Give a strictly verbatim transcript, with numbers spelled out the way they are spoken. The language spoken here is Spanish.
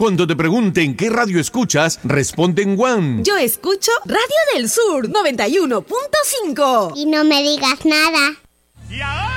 Cuando te pregunten qué radio escuchas, responde en One. Yo escucho Radio del Sur noventa y uno punto cinco. Y no me digas nada. ¿Y ahora?